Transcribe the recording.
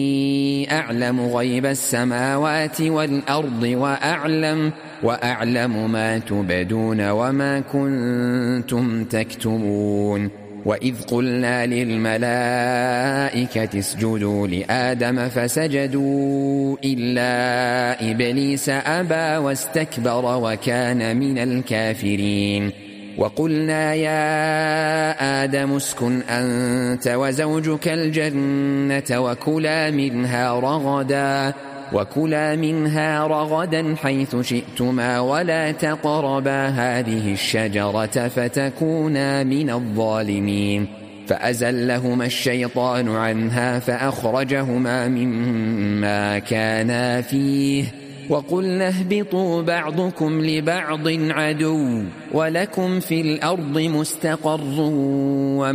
أعلم غيب السماوات والأرض وأعلم ما تبدون وما كنتم تكتمون. وإذ قلنا للملائكة اسجدوا لآدم فسجدوا إلا إبليس أبى واستكبر وكان من الكافرين. وقلنا يا آدم اسكن أنت وزوجك الجنة وكلا منها رغدا حيث شئتما ولا تقربا هذه الشجرة فتكونا من الظالمين. فأزلهما الشيطان عنها فأخرجهما مما كانا فيه وقلنا اهبطوا بعضكم لبعض عدو ولكم في الأرض مستقر